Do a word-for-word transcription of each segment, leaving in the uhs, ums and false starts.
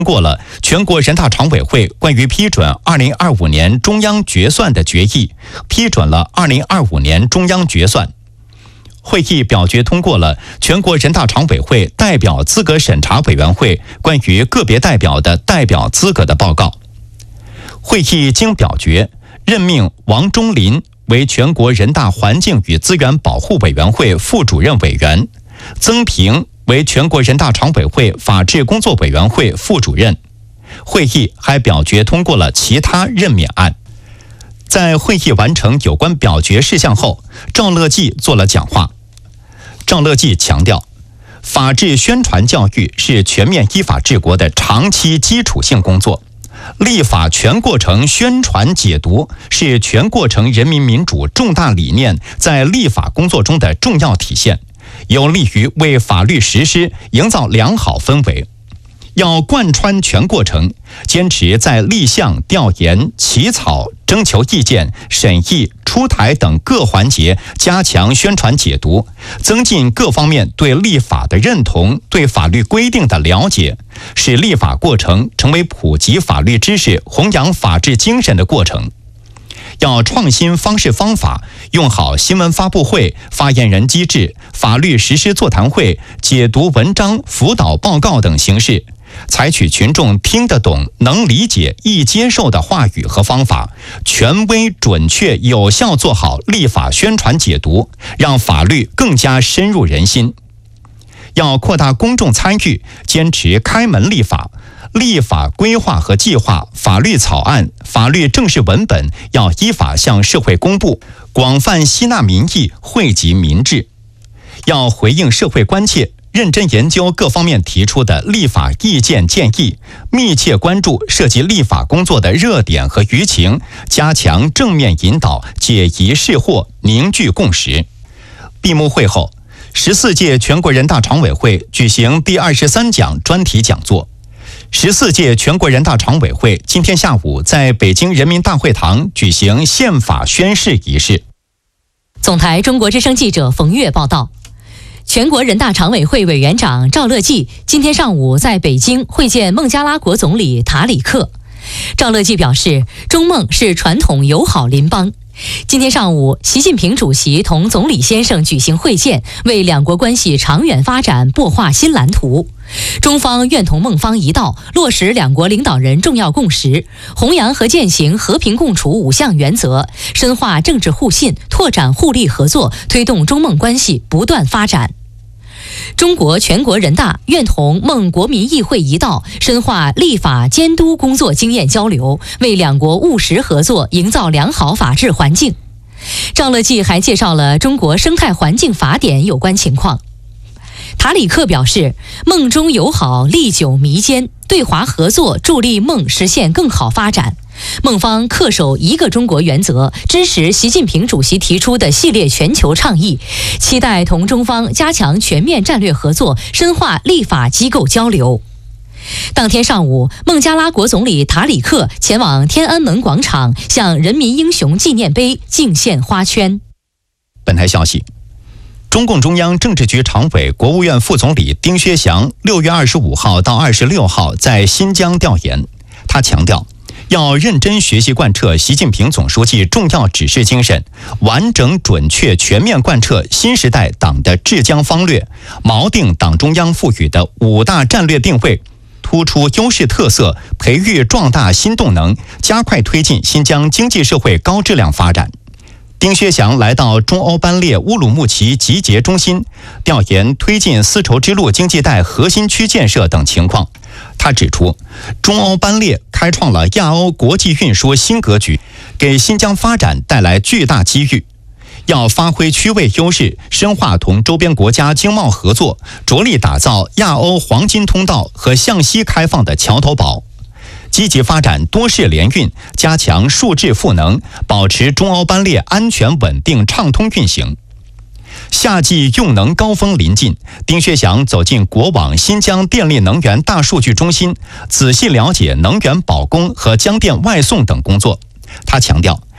过了全国人大常委会关于批准二零二五年中央决算的决议，批准了二零二五年中央决算。会议表决通过了全国人大常委会代表资格审查委员会关于个别代表的代表资格的报告。会议经表决，任命王忠林为全国人大环境与资源保护委员会副主任委员，曾平为全国人大常委会法制工作委员会副主任。会议还表决通过了其他任免案。在会议完成有关表决事项后，赵乐际做了讲话。赵乐际强调，法治宣传教育是全面依法治国的长期基础性工作，立法全过程宣传解读是全过程人民民主重大理念在立法工作中的重要体现，有利于为法律实施营造良好氛围。要贯穿全过程，坚持在立项、调研、起草、征求意见、审议、出台等各环节加强宣传解读，增进各方面对立法的认同、对法律规定的了解，使立法过程成为普及法律知识、弘扬法治精神的过程。要创新方式方法，用好新闻发布会、发言人机制、法律实施座谈会、解读文章、辅导报告等形式，采取群众听得懂、能理解、易接受的话语和方法，权威、准确、有效做好立法宣传解读，让法律更加深入人心。要扩大公众参与，坚持开门立法，立法规划和计划、法律草案、法律正式文本要依法向社会公布，广泛吸纳民意，惠及民智。要回应社会关切，认真研究各方面提出的立法意见建议，密切关注涉及立法工作的热点和舆情，加强正面引导，解疑释惑，凝聚共识。闭幕会后，十四届全国人大常委会举行第二十三讲专题讲座。十四届全国人大常委会今天下午在北京人民大会堂举行宪法宣誓仪式。 总台中国之声记者冯月报道，全国人大常委会委员长赵乐际今天上午在北京会见孟加拉国总理塔里克。赵乐际表示，中孟是传统友好邻邦。今天上午，习近平主席同总理先生举行会见，为两国关系长远发展擘画新蓝图。中方愿同孟方一道，落实两国领导人重要共识，弘扬和践行和平共处五项原则，深化政治互信，拓展互利合作，推动中孟关系不断发展。中国全国人大愿同孟国民议会一道，深化立法监督工作经验交流，为两国务实合作营造良好法治环境。赵乐际还介绍了中国生态环境法典有关情况。塔里克表示，孟中友好历久弥坚，对华合作助力孟实现更好发展。孟方恪守一个中国原则，支持习近平主席提出的系列全球倡议，期待同中方加强全面战略合作，深化立法机构交流。当天上午，孟加拉国总理塔里克前往天安门广场，向人民英雄纪念碑敬献花圈。 本台消息，中共中央政治局常委、国务院副总理丁薛祥六月二十五号到二十六号在新疆调研。他强调，要认真学习贯彻习近平总书记重要指示精神，完整准确全面贯彻新时代党的治疆方略，锚定党中央赋予的五大战略定位，突出优势特色，培育壮大新动能，加快推进新疆经济社会高质量发展。丁薛祥来到中欧班列乌鲁木齐集结中心，调研推进丝绸之路经济带核心区建设等情况。他指出，中欧班列开创了亚欧国际运输新格局，给新疆发展带来巨大机遇。要发挥区位优势，深化同周边国家经贸合作，着力打造亚欧黄金通道和向西开放的桥头堡。积极发展多式联运，加强数质赋能，保持中欧班列安全稳定畅通运行。夏季用能高峰临近，丁薛祥走进国网新疆电力能源大数据中心，仔细了解能源保供和江电外送等工作。他强调，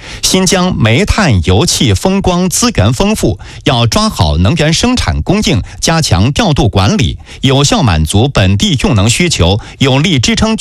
新疆煤炭、油气、风光资源丰富，要抓好能源生产供应，加强调度管理，有效满足本地用能需求，有力支撑